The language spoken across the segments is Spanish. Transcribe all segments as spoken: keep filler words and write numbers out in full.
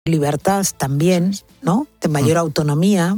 libertad también, ¿no? De mayor autonomía.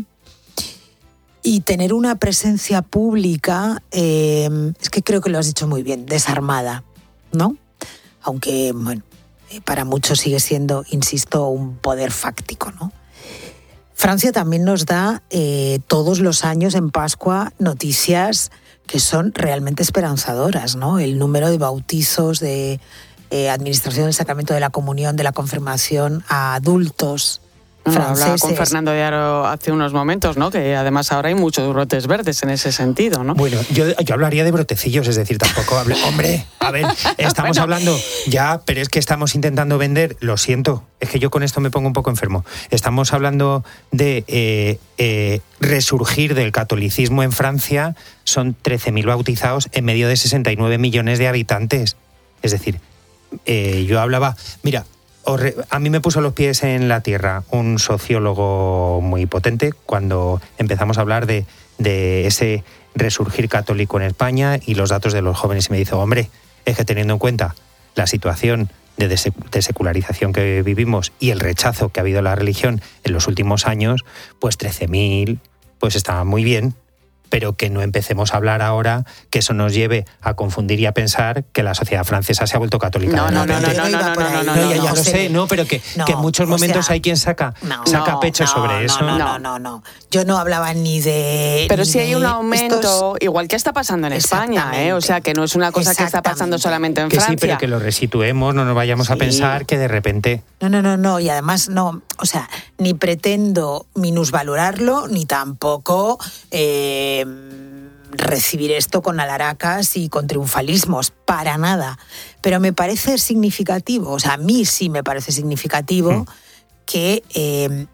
Y tener una presencia pública, eh, es que creo que lo has dicho muy bien, desarmada, ¿no? Aunque, bueno, para muchos sigue siendo, insisto, un poder fáctico, ¿no? Francia también nos da eh, todos los años en Pascua noticias que son realmente esperanzadoras, ¿no? El número de bautizos, de eh, administración del sacramento de la comunión, de la confirmación a adultos franceses. Hablaba con Fernando de Aro hace unos momentos, ¿no? Que además ahora hay muchos brotes verdes en ese sentido, ¿no? Bueno, yo, yo hablaría de brotecillos, es decir, tampoco hable... Hombre, a ver, estamos bueno. hablando ya, pero es que estamos intentando vender, lo siento, es que yo con esto me pongo un poco enfermo. Estamos hablando de eh, eh, resurgir del catolicismo en Francia, son trece mil bautizados en medio de sesenta y nueve millones de habitantes. Es decir, eh, yo hablaba... Mira, a mí me puso los pies en la tierra un sociólogo muy potente cuando empezamos a hablar de, de ese resurgir católico en España y los datos de los jóvenes, y me dijo, hombre, es que teniendo en cuenta la situación de, de secularización que vivimos y el rechazo que ha habido a la religión en los últimos años, pues trece mil pues estaba muy bien, pero que no empecemos a hablar ahora que eso nos lleve a confundir y a pensar que la sociedad francesa se ha vuelto católica. No, no, no, no, no, no, no, no, ya lo sé, no, pero que, no, que en muchos momentos sea, hay quien saca, no, saca pecho no, sobre no, eso. No, no, no, no, yo no hablaba ni de... Pero ni si de hay un aumento, estos... igual que está pasando en España, ¿eh? O sea, que no es una cosa que está pasando solamente en que Francia. Sí, pero que lo resituemos, no nos vayamos sí. a pensar que de repente... No, no, no, no, y además no, o sea, ni pretendo minusvalorarlo, ni tampoco... Eh, recibir esto con alaracas y con triunfalismos, para nada. Pero me parece significativo, o sea, a mí sí me parece significativo mm. que eh,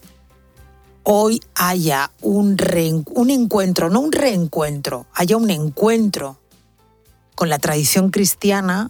hoy haya un, reen- un encuentro, no un reencuentro, haya un encuentro con la tradición cristiana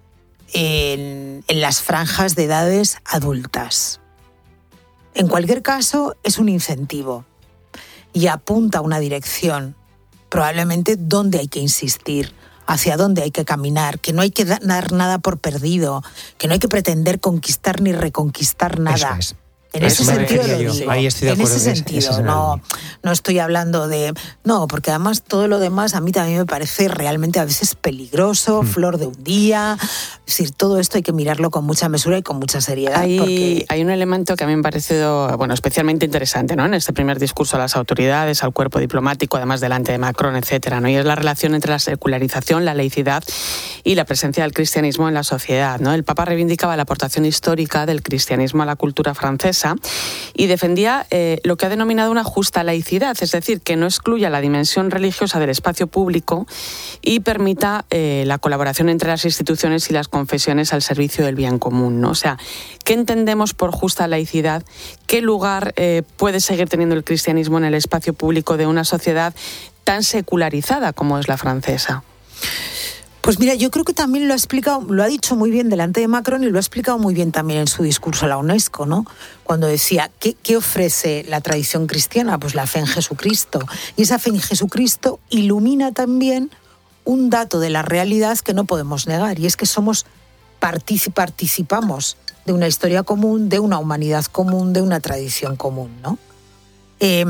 en, en las franjas de edades adultas. En cualquier caso, es un incentivo y apunta a una dirección. Probablemente dónde hay que insistir, hacia dónde hay que caminar, que no hay que dar nada por perdido, que no hay que pretender conquistar ni reconquistar nada. Eso es. En ese sentido lo yo. digo. Ahí estoy de en acuerdo. ese sentido, ese no, no estoy hablando de... No, porque además todo lo demás a mí también me parece realmente a veces peligroso, mm. flor de un día. Es decir, todo esto hay que mirarlo con mucha mesura y con mucha seriedad. Hay, porque... hay un elemento que a mí me ha parecido, bueno, especialmente interesante, ¿no? En este primer discurso a las autoridades, al cuerpo diplomático, además delante de Macron, etcétera, ¿no? Y es la relación entre la secularización, la laicidad y la presencia del cristianismo en la sociedad, ¿no? El Papa reivindicaba la aportación histórica del cristianismo a la cultura francesa y defendía eh, lo que ha denominado una justa laicidad, es decir, que no excluya la dimensión religiosa del espacio público y permita eh, la colaboración entre las instituciones y las confesiones al servicio del bien común, ¿no? O sea, ¿qué entendemos por justa laicidad? ¿Qué lugar eh, puede seguir teniendo el cristianismo en el espacio público de una sociedad tan secularizada como es la francesa? Pues mira, yo creo que también lo ha explicado, lo ha dicho muy bien delante de Macron y lo ha explicado muy bien también en su discurso a la UNESCO, ¿no? Cuando decía, ¿qué, qué ofrece la tradición cristiana? Pues la fe en Jesucristo. Y esa fe en Jesucristo ilumina también un dato de la realidad que no podemos negar, y es que somos partic- participamos de una historia común, de una humanidad común, de una tradición común, ¿no? Eh,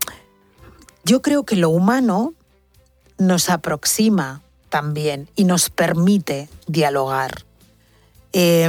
yo creo que lo humano nos aproxima también y nos permite dialogar. Eh,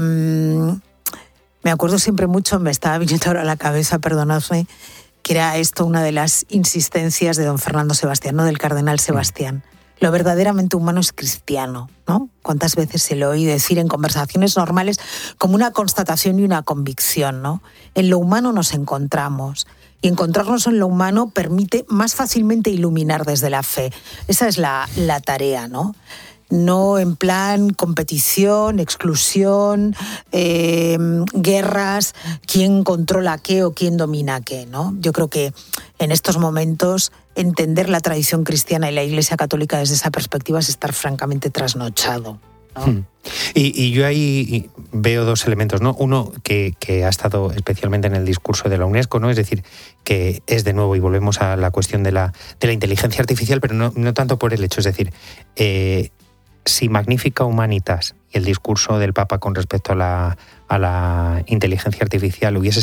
me acuerdo siempre mucho, me estaba viniendo ahora a la cabeza, perdonadme, que era esto una de las insistencias de don Fernando Sebastián, no del cardenal Sebastián. Lo verdaderamente humano es cristiano, ¿no? ¿Cuántas veces se lo oí decir en conversaciones normales como una constatación y una convicción, ¿no? En lo humano nos encontramos. Y encontrarnos en lo humano permite más fácilmente iluminar desde la fe. Esa es la, la tarea, ¿no? No en plan competición, exclusión, eh, guerras, quién controla qué o quién domina qué, ¿no? Yo creo que en estos momentos entender la tradición cristiana y la Iglesia Católica desde esa perspectiva es estar francamente trasnochado, ¿no? Hmm. Y, y yo ahí veo dos elementos, ¿no? Uno que, que ha estado especialmente en el discurso de la UNESCO, ¿no? Es decir, que es de nuevo, y volvemos a la cuestión de la, de la inteligencia artificial, pero no, no tanto por el hecho, es decir, eh, si Magnificat Humanitas y el discurso del Papa con respecto a la, a la inteligencia artificial hubiese